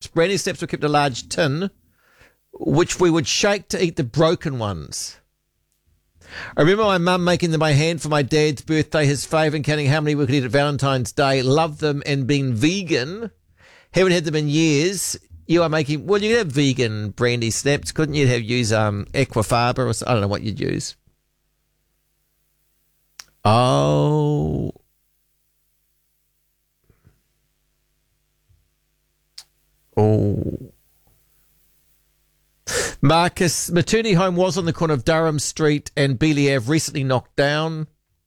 Brandy Snaps were kept in a large tin, which we would shake to eat the broken ones. I remember my mum making them by hand for my dad's birthday, his favourite, counting how many we could eat at Valentine's Day. Loved them and being vegan. Haven't had them in years. You are making, well, you could have vegan brandy snaps, couldn't you? Use Aquafaba or I don't know what you'd use. Oh. Marcus, maternity home was on the corner of Durham Street and Beeley Ave, recently knocked down.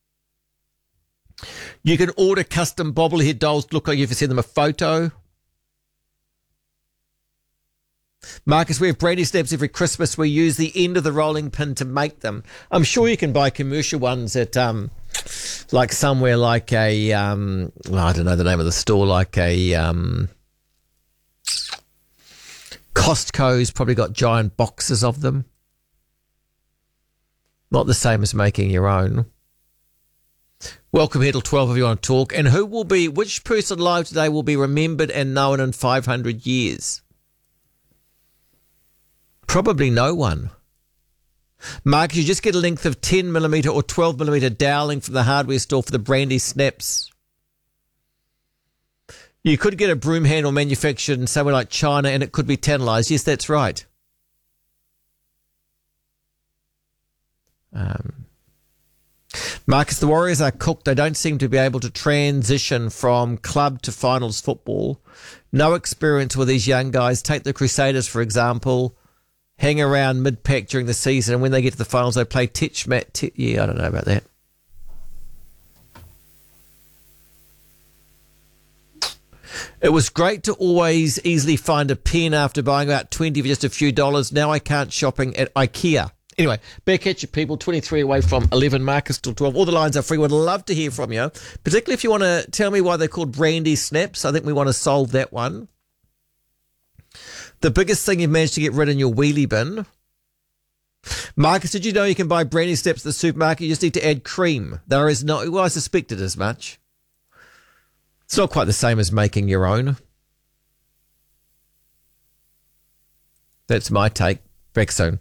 You can order custom bobblehead dolls, look like you've sent them a photo. Marcus, we have brandy snaps every Christmas. We use the end of the rolling pin to make them. I'm sure you can buy commercial ones at like somewhere like a I don't know the name of the store, like a Costco's probably got giant boxes of them. Not the same as making your own. Welcome here till 12 if you want to talk. And which person alive today will be remembered and known in 500 years? Probably no one. Marcus, you just get a length of 10mm or 12mm doweling from the hardware store for the brandy snaps. You could get a broom handle manufactured in somewhere like China and it could be tantalised. Yes, that's right. Marcus, the Warriors are cooked. They don't seem to be able to transition from club to finals football. No experience with these young guys. Take the Crusaders, for example. Hang around mid-pack during the season, and when they get to the finals, they play yeah, I don't know about that. It was great to always easily find a pen after buying about 20 for just a few dollars. Now I can't shopping at IKEA. Anyway, back at you people, 23 away from 11, Marcus till 12. All the lines are free. Would love to hear from you, particularly if you want to tell me why they're called brandy snaps. I think we want to solve that one. The biggest thing you've managed to get rid in your wheelie bin. Marcus, did you know you can buy brandy snaps at the supermarket? You just need to add cream. There is no, well, I suspected as much. It's not quite the same as making your own. That's my take. Back soon.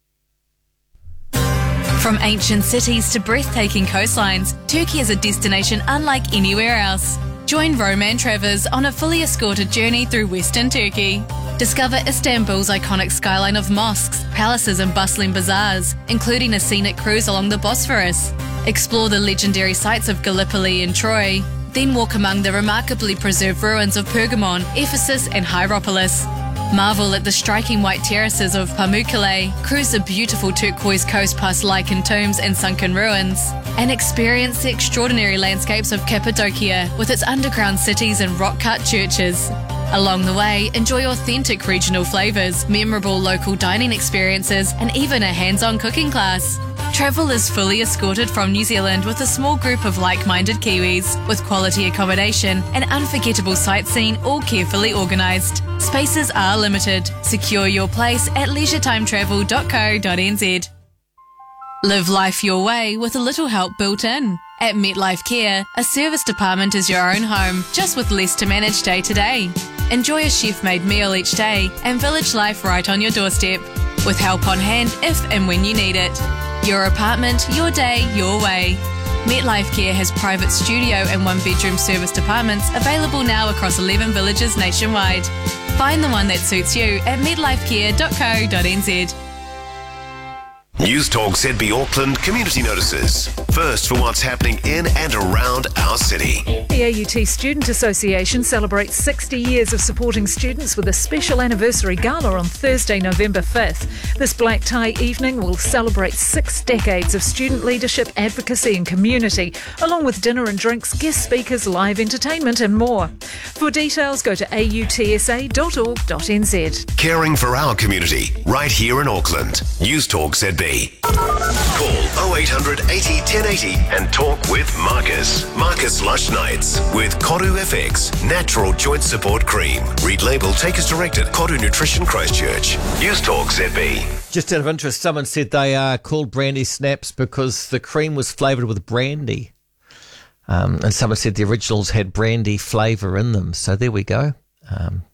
From ancient cities to breathtaking coastlines, Turkey is a destination unlike anywhere else. Join Roman Travers on a fully escorted journey through Western Turkey. Discover Istanbul's iconic skyline of mosques, palaces and bustling bazaars, including a scenic cruise along the Bosphorus. Explore the legendary sites of Gallipoli and Troy. Then walk among the remarkably preserved ruins of Pergamon, Ephesus and Hierapolis. Marvel at the striking white terraces of Pamukkale, cruise the beautiful turquoise coast past lichened tombs and sunken ruins, and experience the extraordinary landscapes of Cappadocia with its underground cities and rock-cut churches. Along the way, enjoy authentic regional flavours, memorable local dining experiences, and even a hands-on cooking class. Travel is fully escorted from New Zealand with a small group of like-minded Kiwis, with quality accommodation and unforgettable sightseeing all carefully organised. Spaces are limited. Secure your place at leisure-time-travel.co.nz. Live life your way with a little help built in. At MetLife Care, a service department is your own home, just with less to manage day to day. Enjoy a chef-made meal each day and village life right on your doorstep, with help on hand if and when you need it. Your apartment, your day, your way. MetLife Care has private studio and one-bedroom service departments available now across 11 villages nationwide. Find the one that suits you at metlifecare.co.nz. News Talk ZB Auckland community notices. First for what's happening in and around our city. The AUT Student Association celebrates 60 years of supporting students with a special anniversary gala on Thursday, November 5th. This black tie evening will celebrate 6 decades of student leadership, advocacy and community, along with dinner and drinks, guest speakers, live entertainment and more. For details, go to autsa.org.nz. Caring for our community, right here in Auckland. News Talk ZB. Call 0800 80 1080 and talk with Marcus. Marcus Lush Nights with Koru FX Natural Joint Support Cream. Read label, take as directed. Koru Nutrition Christchurch. News Talk ZB. Just out of interest, someone said they are called brandy snaps because the cream was flavoured with brandy. And someone said the originals had brandy flavour in them. So there we go.